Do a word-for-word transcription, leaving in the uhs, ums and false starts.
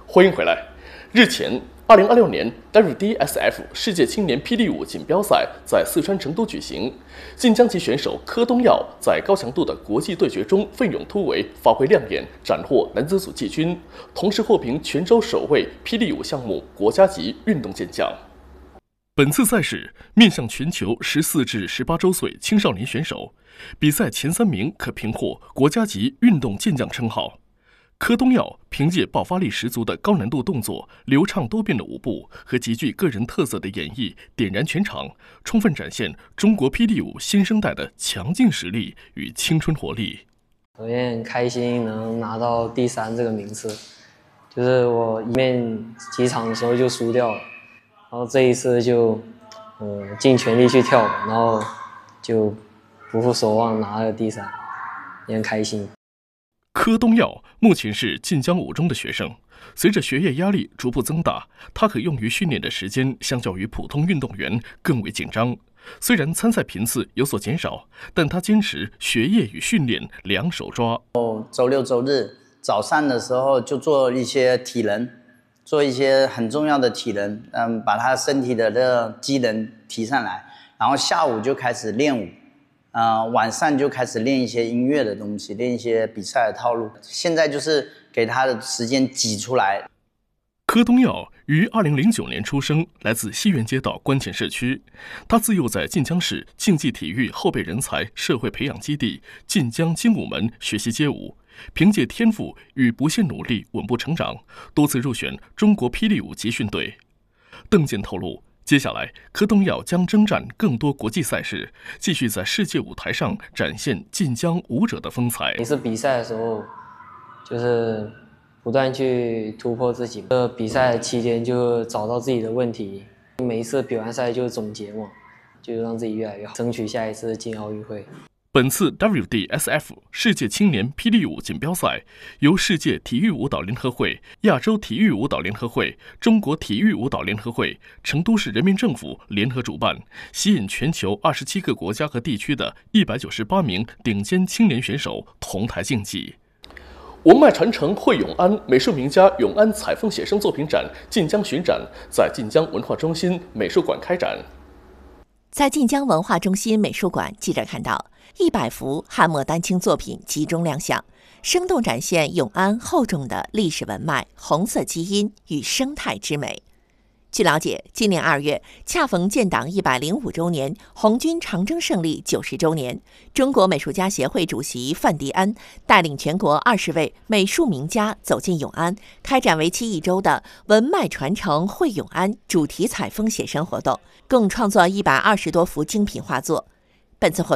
欢迎回来。日前，二零二六年 W D S F 世界青年霹雳舞锦标赛在四川成都举行。晋江籍选手柯东耀在高强度的国际对决中奋勇突围，发挥亮眼，斩获男子组季军，同时获评全州首位霹雳舞项目国家级运动健将。本次赛事面向全球十四至十八周岁青少年选手，比赛前三名可评获国家级运动健将称号。柯东耀凭借爆发力十足的高难度动作、流畅多变的舞步和极具个人特色的演绎，点燃全场，充分展现中国霹雳舞新生代的强劲实力与青春活力。 首先很开心能拿到第三这个名次，就是我一面几场的时候就输掉了，然后这一次就，呃，尽全力去跳，然后就不负所望拿了第三，也很开心。 柯东耀目前是晋江五中的学生，随着学业压力逐步增大，他可用于训练的时间相较于普通运动员更为紧张。虽然参赛频次有所减少，但他坚持学业与训练两手抓。 周六周日早上的时候就做一些体能，做一些很重要的体能，嗯，把他身体的这个机能提上来，然后下午就开始练舞。呃，晚上就开始练一些音乐的东西，练一些比赛的套路。现在就是给他的时间挤出来。 柯东耀于二零零九年出生，来自西园街道关前社区。他自幼在晋江市竞技体育后备人才社会培养基地晋江精武门学习街舞，凭借天赋与不懈努力稳步成长，多次入选中国霹雳舞集训队。邓健透露，接下来，柯东耀将征战更多国际赛事，继续在世界舞台上展现晋江舞者的风采。 每次比赛的时候，就是不断去突破自己。呃，比赛期间就找到自己的问题，每一次比完赛就总结嘛，就让自己越来越好，争取下一次进奥运会。 本次 W D S F 世界青年霹雳舞锦标赛由世界体育舞蹈联合会、亚洲体育舞蹈联合会、中国体育舞蹈联合会、成都市人民政府联合主办，吸引全球二十七个国家和地区的一百九十八名顶尖青年选手同台竞技。文脉传承惠永安美术名家永安彩凤写生作品展晋江巡展在晋江文化中心美术馆开展。 在晋江文化中心美术馆，记者看到一百幅汉末丹青作品集中亮相，生动展现永安厚重的历史文脉、红色基因与生态之美。据了解，今年二月恰逢建党一百零五周年，红军长征胜利九十周年，中国美术家协会主席范迪安带领全国二十位美术名家走进永安，开展为期一周的文脉传承惠永安主题采风写生活动，共创作一百二十多幅精品画作。本次活动